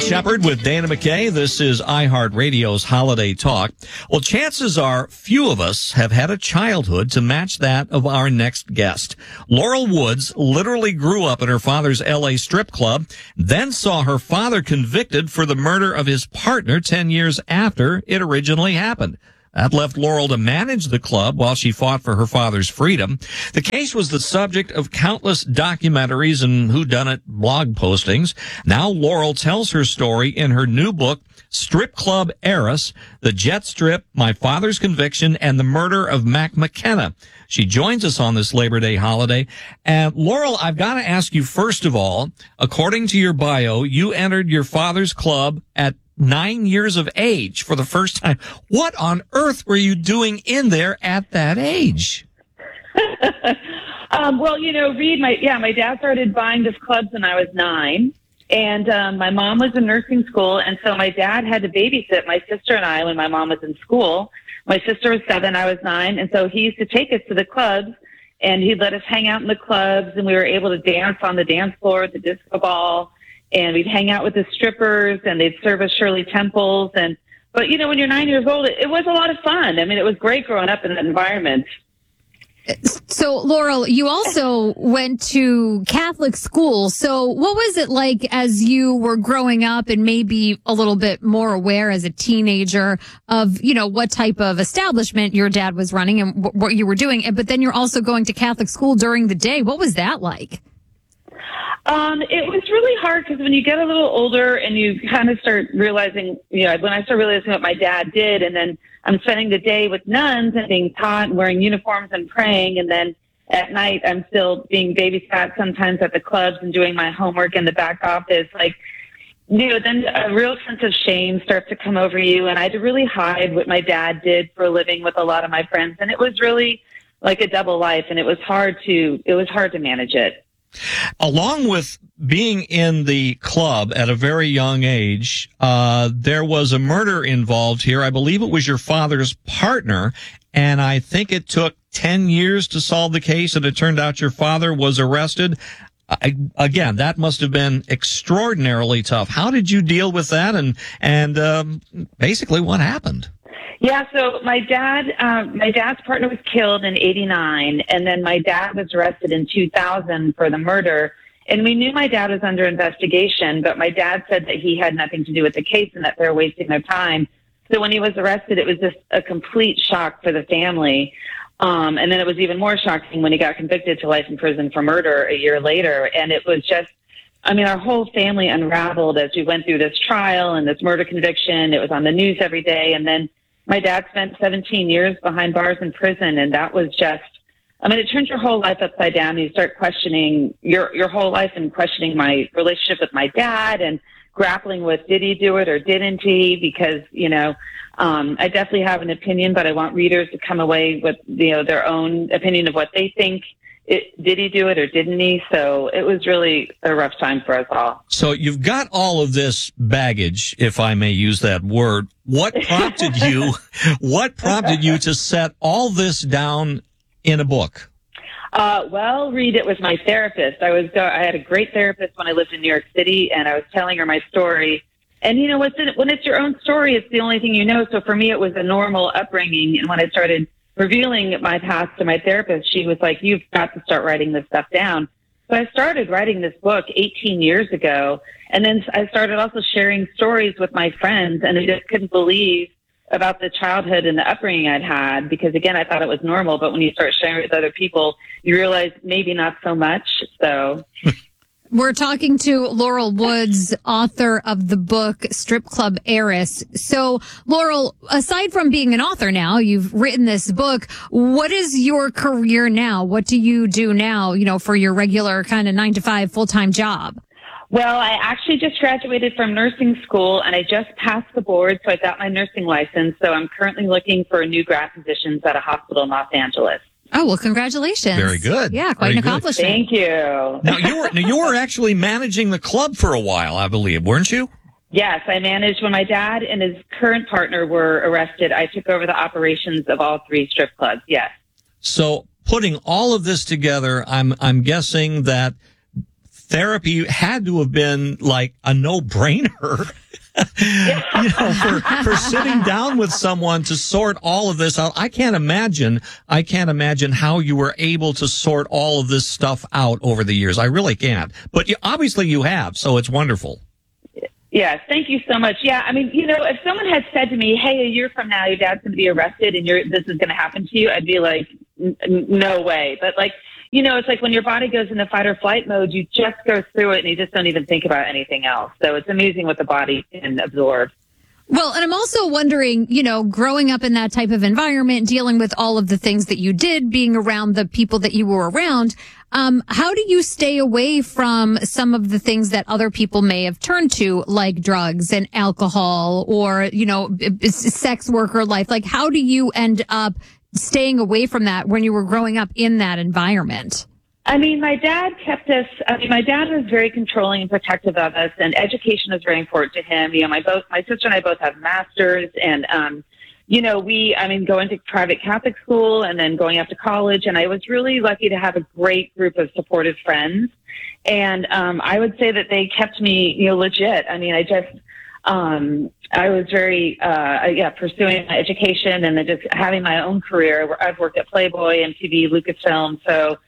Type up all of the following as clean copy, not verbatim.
Shepard with Dana McKay. This is iHeartRadio's Holiday Talk. Well, chances are few of us have had a childhood to match that of our next guest. Laurel Woods literally grew up in her father's L.A. strip club, then saw her father convicted for the murder of his partner 10 years after it originally happened. That left Laurel to manage the club while she fought for her father's freedom. The case was the subject of countless documentaries and whodunit blog postings. Now Laurel tells her story in her new book, Strip Club Heiress, The Jet Strip, My Father's Conviction, and the Murder of Mac McKenna. She joins us on this Labor Day holiday. And Laurel, I've got to ask you, first of all, according to your bio, you entered your father's club at 9 years of age for the first time. What on earth were you doing in there at that age? Well, Reed, my dad started buying this clubs when I was 9, and my mom was in nursing school, and so my dad had to babysit my sister and I when my mom was in school. My sister was 7, I was 9, and so he used to take us to the clubs, and he'd let us hang out in the clubs, and we were able to dance on the dance floor at the disco ball. And we'd hang out with the strippers, and they'd serve us Shirley Temples. But when you're 9 years old, it was a lot of fun. I mean, it was great growing up in that environment. So, Laurel, you also went to Catholic school. So what was it like as you were growing up and maybe a little bit more aware as a teenager of, what type of establishment your dad was running and what you were doing? But then you're also going to Catholic school during the day. What was that like? It was really hard because when you get a little older and you kind of start realizing, when I started realizing what my dad did, and then I'm spending the day with nuns and being taught and wearing uniforms and praying, and then at night I'm still being babysat sometimes at the clubs and doing my homework in the back office. Then a real sense of shame starts to come over you, and I had to really hide what my dad did for a living with a lot of my friends, and it was really like a double life, and it was hard to manage it. Along with being in the club at a very young age, there was a murder involved here. I believe it was your father's partner, and I think it took 10 years to solve the case, and it turned out your father was arrested. Again, that must have been extraordinarily tough. How did you deal with that, and basically what happened? Yeah, so my dad's partner was killed in 1989, and then my dad was arrested in 2000 for the murder. And we knew my dad was under investigation, but my dad said that he had nothing to do with the case and that they were wasting their time. So when he was arrested, it was just a complete shock for the family. And then it was even more shocking when he got convicted to life in prison for murder a year later. And it was just, our whole family unraveled as we went through this trial and this murder conviction. It was on the news every day. And then my dad spent 17 years behind bars in prison, and that was just, it turns your whole life upside down. You start questioning your whole life and questioning my relationship with my dad and grappling with, did he do it or didn't he? Because, I definitely have an opinion, but I want readers to come away with, their own opinion of what they think. Did he do it or didn't he? So it was really a rough time for us all. So you've got all of this baggage, if I may use that word. What prompted you to set all this down in a book? Reed, it was my therapist. I had a great therapist when I lived in New York City, and I was telling her my story. And when it's your own story, it's the only thing you know. So for me, it was a normal upbringing. And when I started revealing my past to my therapist, she was like, you've got to start writing this stuff down. So I started writing this book 18 years ago. And then I started also sharing stories with my friends, and I just couldn't believe about the childhood and the upbringing I'd had, because again, I thought it was normal. But when you start sharing it with other people, you realize maybe not so much. So we're talking to Laurel Woods, author of the book Strip Club Heiress. So, Laurel, aside from being an author now, you've written this book. What is your career now? What do you do now, for your regular kind of 9-to-5 full-time job? Well, I actually just graduated from nursing school, and I just passed the board, so I got my nursing license. So I'm currently looking for new grad positions at a hospital in Los Angeles. Oh, well, congratulations. Very good. Yeah, quite an accomplishment. Thank you. Now, you were actually managing the club for a while, I believe, weren't you? Yes, I managed. When my dad and his current partner were arrested, I took over the operations of all 3 strip clubs, yes. So putting all of this together, I'm guessing that therapy had to have been like a no-brainer. For sitting down with someone to sort all of this out. I can't imagine how you were able to sort all of this stuff out over the years. I really can't. But obviously you have, so it's wonderful. Yes, thank you so much. Yeah, I mean, if someone had said to me, hey, a year from now your dad's going to be arrested and this is going to happen to you, I'd be like, no way. But it's like when your body goes into fight or flight mode, you just go through it and you just don't even think about anything else. So it's amazing what the body can absorb. Well, and I'm also wondering, growing up in that type of environment, dealing with all of the things that you did, being around the people that you were around, how do you stay away from some of the things that other people may have turned to, like drugs and alcohol or, sex worker life? Like, how do you end up staying away from that when you were growing up in that environment? I mean, my dad my dad was very controlling and protective of us, and education was very important to him. My sister and I both have masters, and, going to private Catholic school and then going up to college. And I was really lucky to have a great group of supportive friends. And, I would say that they kept me, legit. I mean, I was very, pursuing my education and then just having my own career. I've worked at Playboy, MTV, Lucasfilm. So,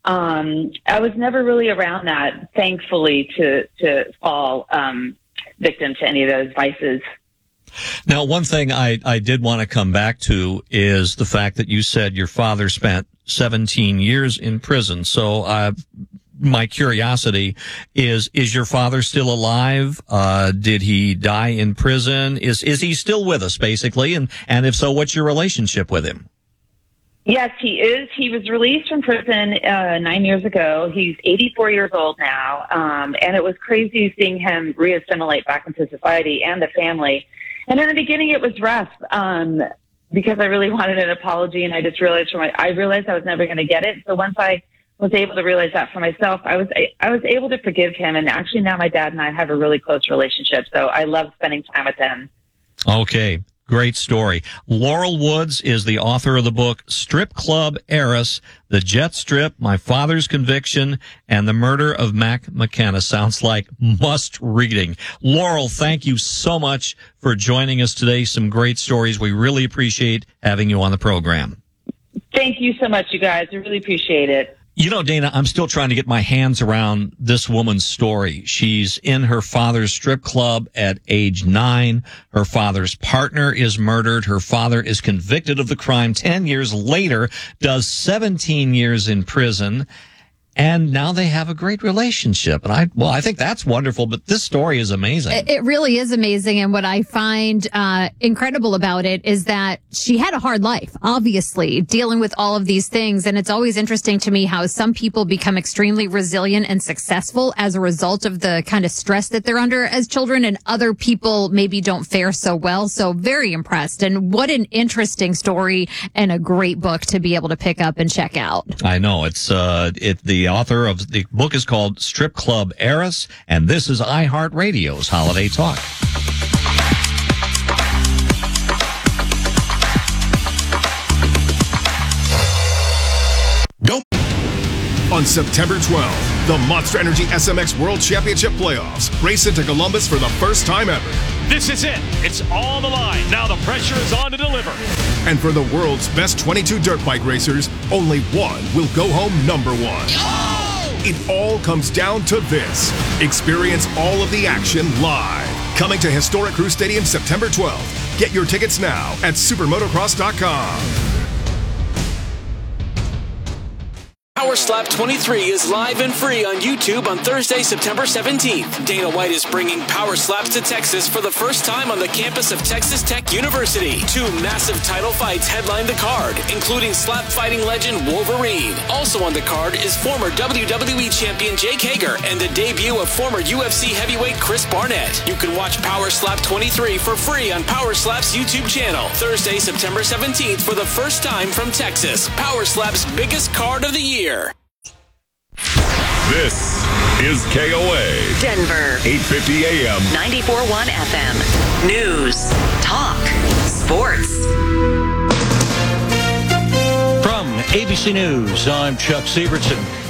I was never really around that, thankfully, to fall, victim to any of those vices. Now, one thing I did want to come back to is the fact that you said your father spent 17 years in prison. So, my curiosity is your father still alive? Did he die in prison? Is he still with us, basically? And if so, what's your relationship with him? Yes, he is. He was released from prison 9 years ago. He's 84 years old now, and it was crazy seeing him reassimilate back into society and the family. And in the beginning, it was rough because I really wanted an apology, and I just realized I was never going to get it. So once I was able to realize that for myself, I was able to forgive him. And actually, now my dad and I have a really close relationship. So I love spending time with him. Okay. Great story. Laurel Woods is the author of the book Strip Club Heiress, The Jet Strip, My Father's Conviction, and the Murder of Mac McKenna. Sounds like must reading. Laurel, thank you so much for joining us today. Some great stories. We really appreciate having you on the program. Thank you so much, you guys. I really appreciate it. Dana, I'm still trying to get my hands around this woman's story. She's in her father's strip club at age 9. Her father's partner is murdered. Her father is convicted of the crime 10 years later, does 17 years in prison. And now they have a great relationship. And I think that's wonderful, but this story is amazing. It really is amazing. And what I find incredible about it is that she had a hard life, obviously, dealing with all of these things. And it's always interesting to me how some people become extremely resilient and successful as a result of the kind of stress that they're under as children, and other people maybe don't fare so well. So very impressed. And what an interesting story and a great book to be able to pick up and check out. I know. The author of the book is called Strip Club Heiress, and this is iHeartRadio's Holiday Talk. On September 12th, the Monster Energy SMX World Championship Playoffs race into Columbus for the first time ever. This is it. It's on the line. Now the pressure is on to deliver. And for the world's best 22 dirt bike racers, only one will go home number one. Oh! It all comes down to this. Experience all of the action live. Coming to historic Crew Stadium September 12th. Get your tickets now at supermotocross.com. Power Slap 23 is live and free on YouTube on Thursday, September 17th. Dana White is bringing Power Slaps to Texas for the first time on the campus of Texas Tech University. 2 massive title fights headline the card, including slap fighting legend Wolverine. Also on the card is former WWE champion Jake Hager and the debut of former UFC heavyweight Chris Barnett. You can watch Power Slap 23 for free on Power Slap's YouTube channel. Thursday, September 17th for the first time from Texas. Power Slap's biggest card of the year. This is KOA. Denver. 850 AM. 94.1 FM. News. Talk. Sports. From ABC News, I'm Chuck Sievertson.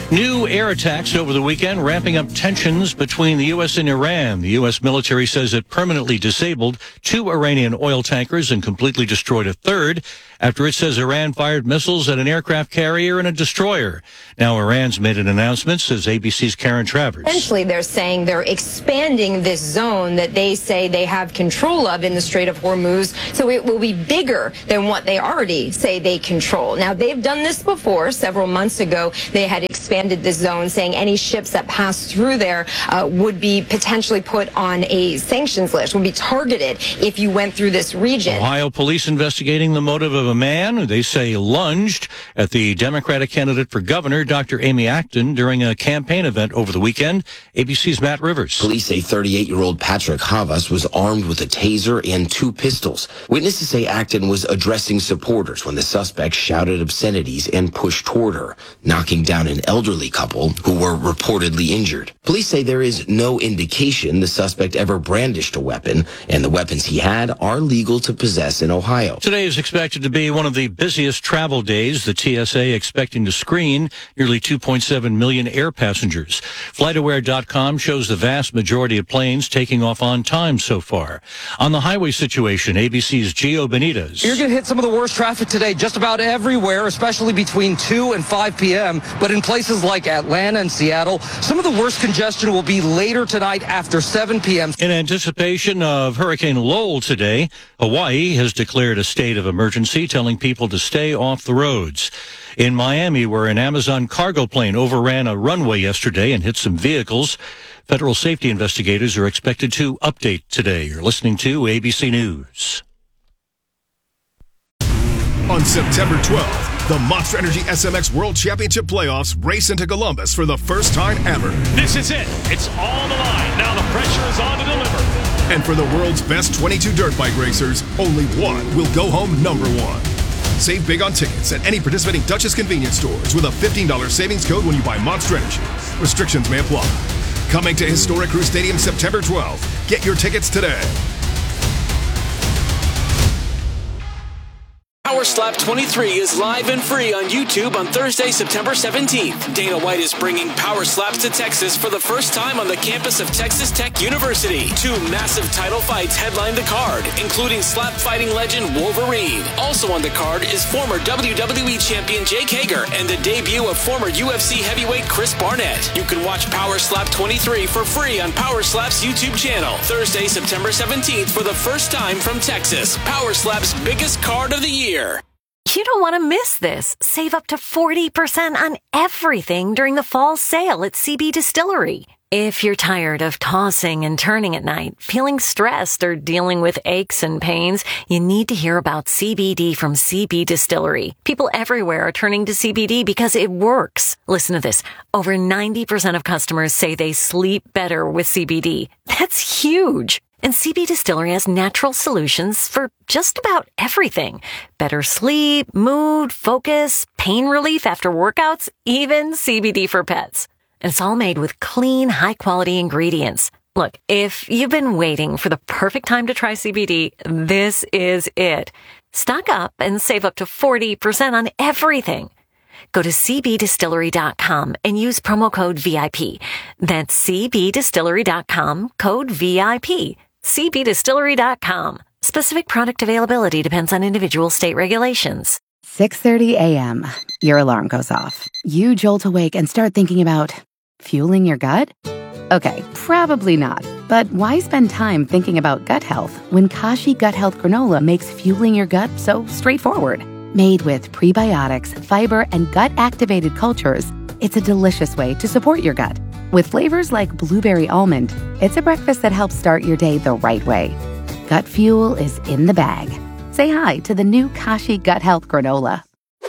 New air attacks over the weekend, ramping up tensions between the U.S. and Iran. The U.S. military says it permanently disabled 2 Iranian oil tankers and completely destroyed a third after it says Iran fired missiles at an aircraft carrier and a destroyer. Now Iran's made an announcement, says ABC's Karen Travers. Essentially, they're saying they're expanding this zone that they say they have control of in the Strait of Hormuz, so it will be bigger than what they already say they control. Now, they've done this before. Several months ago, they had expanded this zone, saying any ships that pass through there would be potentially put on a sanctions list, would be targeted if you went through this region. Ohio police investigating the motive of a man who they say lunged at the Democratic candidate for governor, Dr. Amy Acton, during a campaign event over the weekend. ABC's Matt Rivers. Police say 38-year-old Patrick Havas was armed with a taser and 2 pistols. Witnesses say Acton was addressing supporters when the suspect shouted obscenities and pushed toward her, knocking down an elderly couple who were reportedly injured. Police say there is no indication the suspect ever brandished a weapon, and the weapons he had are legal to possess in Ohio. Today is expected to be one of the busiest travel days. The TSA expecting to screen nearly 2.7 million air passengers. FlightAware.com shows the vast majority of planes taking off on time so far. On the highway situation, ABC's Gio Benitez. You're going to hit some of the worst traffic today just about everywhere, especially between 2 and 5 p.m. But in places like Atlanta and Seattle, some of the worst congestion will be later tonight after 7 p.m. In anticipation of Hurricane Lowell today, Hawaii has declared a state of emergency, telling people to stay off the roads. In Miami, where an Amazon cargo plane overran a runway yesterday and hit some vehicles, federal safety investigators are expected to update today. You're listening to ABC News. On September 12th, the Monster Energy SMX World Championship Playoffs race into Columbus for the first time ever. This is it. It's all the line. Now the pressure is on to deliver. And for the world's best 22 dirt bike racers, only one will go home number 1. Save big on tickets at any participating Duchess convenience stores with a $15 savings code when you buy Monster Energy. Restrictions may apply. Coming to Historic Crew Stadium September 12th. Get your tickets today. Power Slap 23 is live and free on YouTube on Thursday, September 17th. Dana White is bringing Power Slaps to Texas for the first time on the campus of Texas Tech University. 2 massive title fights headline the card, including slap fighting legend Wolverine. Also on the card is former WWE champion Jake Hager and the debut of former UFC heavyweight Chris Barnett. You can watch Power Slap 23 for free on Power Slap's YouTube channel. Thursday, September 17th for the first time from Texas. Power Slap's biggest card of the year. You don't want to miss this. Save up to 40% on everything during the fall sale at CB Distillery. If you're tired of tossing and turning at night, feeling stressed, or dealing with aches and pains, you need to hear about CBD from CB Distillery. People everywhere are turning to CBD because it works. Listen to this. Over 90% of customers say they sleep better with CBD. That's huge. And CB Distillery has natural solutions for just about everything. Better sleep, mood, focus, pain relief after workouts, even CBD for pets. And it's all made with clean, high-quality ingredients. Look, if you've been waiting for the perfect time to try CBD, this is it. Stock up and save up to 40% on everything. Go to cbdistillery.com and use promo code VIP. That's cbdistillery.com, code VIP. cbdistillery.com. Specific product availability depends on individual state regulations. 6:30 a.m. Your alarm goes off. You jolt awake and start thinking about fueling your gut? Okay, probably not. But why spend time thinking about gut health when Kashi Gut Health Granola makes fueling your gut so straightforward? Made with prebiotics, fiber, and gut-activated cultures, it's a delicious way to support your gut. With flavors like blueberry almond, it's a breakfast that helps start your day the right way. Gut fuel is in the bag. Say hi to the new Kashi Gut Health Granola.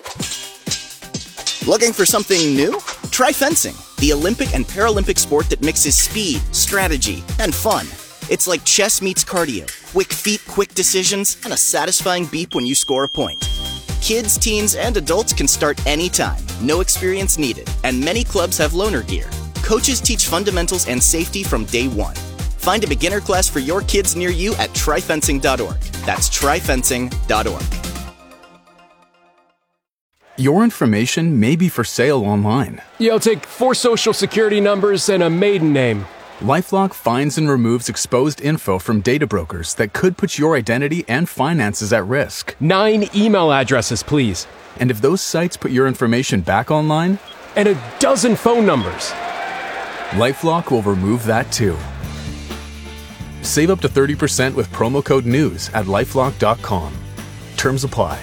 Looking for something new? Try fencing, the Olympic and Paralympic sport that mixes speed, strategy, and fun. It's like chess meets cardio, quick feet, quick decisions, and a satisfying beep when you score a point. Kids, teens, and adults can start anytime, no experience needed, and many clubs have loaner gear. Coaches teach fundamentals and safety from day one. Find a beginner class for your kids near you at tryfencing.org. That's tryfencing.org. Your information may be for sale online. Yeah, I'll take 4 social security numbers and a maiden name. LifeLock finds and removes exposed info from data brokers that could put your identity and finances at risk. 9 email addresses, please. And if those sites put your information back online? And a dozen phone numbers. LifeLock will remove that too. Save up to 30% with promo code NEWS at LifeLock.com. Terms apply.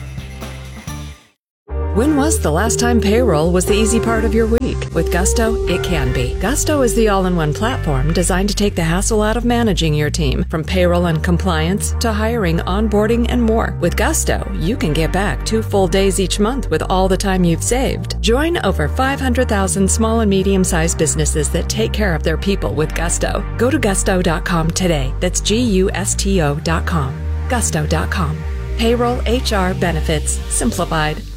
When was the last time payroll was the easy part of your week? With Gusto, it can be. Gusto is the all-in-one platform designed to take the hassle out of managing your team, from payroll and compliance to hiring, onboarding, and more. With Gusto, you can get back 2 full days each month with all the time you've saved. Join over 500,000 small and medium-sized businesses that take care of their people with Gusto. Go to gusto.com today. That's GUSTO.com. Gusto.com. Payroll, HR, benefits, simplified.